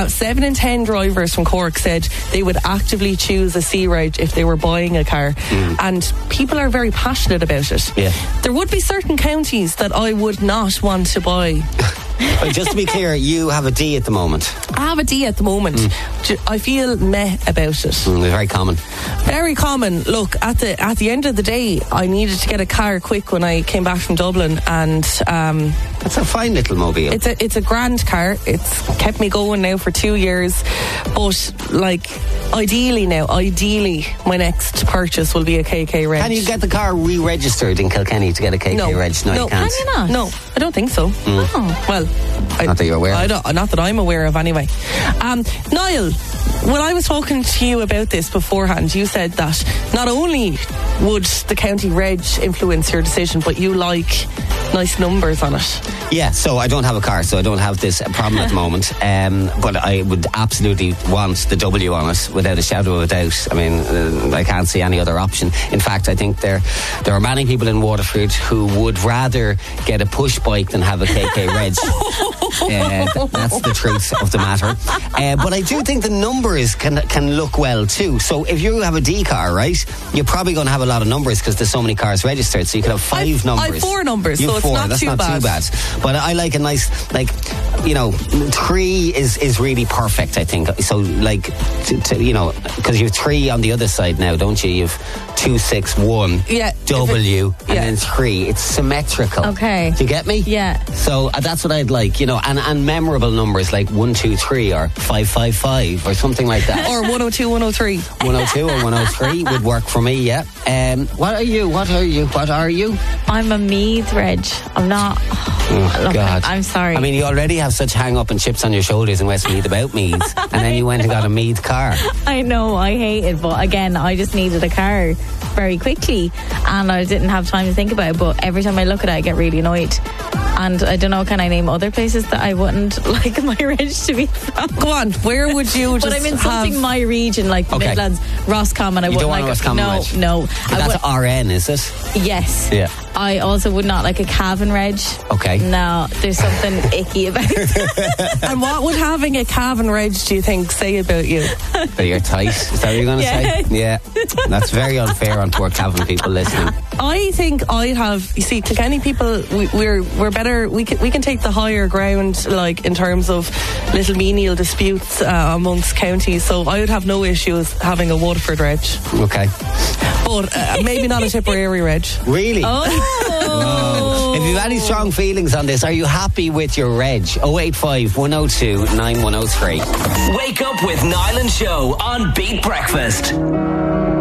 7 in 10 drivers from Cork said they would actively choose a C-Reg if they were buying a car. And people are very passionate about it. Yeah. There would be certain counties that I would not want to buy. But just to be clear, you have a D at the moment. I have a D at the moment. I feel meh about it. Very common. Very common. Look, at the end of the day, I needed to get a car quick when I came back from Dublin, and That's a fine little mobile. it's a grand car. It's kept me going now for 2 years. But ideally, my next purchase will be a KK Reg. Can you get the car re-registered in Kilkenny to get a KK Reg? No, you can't. Can you not? No, I don't think so. Oh. Well, Not that you're aware of. not that I'm aware of anyway. Niall, when I was talking to you about this beforehand, you said that not only would the county reg influence your decision, but you like nice numbers on it. Yeah, so I don't have a car, so I don't have this problem at the moment. But I would absolutely want the W on it, without a shadow of a doubt. I mean, I can't see any other option. In fact, I think there are many people in Waterford who would rather get a push bike than have a KK Reg. That's the truth of the matter. But I do think the numbers can look well too. So if you have a D car, right, you're probably going to have a lot of numbers because there's so many cars registered. So you could have 5 numbers. I have 4 numbers, You so have it's 4. not That's too not bad. too bad. But I like a nice, 3 is really perfect, I think. So because you have 3 on the other side now, don't you? You've 2, 6, 1, Yeah, W, and then 3. It's symmetrical. Okay. Do you get me? Yeah. So that's what I'd like, and memorable numbers like 1, 2, 3 or 5, 5, 5 or something like that. Or 102, 103. 102 or 103 would work for me, yeah. What are you? I'm a Meath Reg. I'm not. Oh, Look, God. I'm sorry. I mean, you already have such hang-up and chips on your shoulders in Westmeath about Meath, and then you went and got a Meath car. I know, I hate it, but again, I just needed a car very quickly and I didn't have time to think about it, but every time I look at it I get really annoyed. And I don't know, can I name other places that I wouldn't like my reg to be from? Go on, where would you just But I'm insulting have... my region, like the Okay. Midlands, Roscommon. I You don't wouldn't want like Roscommon No, Reg? no. But that's RN, is it? Yes. Yeah. I also would not like a Cavan Reg. Okay. No, there's something icky about it. And what would having a Cavan Reg, do you think, say about you? That you're tight. Is that what you're going to say? Yeah. That's very unfair on poor Cavan people listening. I think I'd have... You see, Kilkenny people, we're better... We can take the higher ground, like, in terms of little menial disputes amongst counties, so I would have no issues having a Waterford Reg. Okay. But maybe not a Tipperary Reg. Really? Oh. If you've any strong feelings on this, are you happy with your reg? 085 102 9103. Wake up with Niall and Show on Beat Breakfast.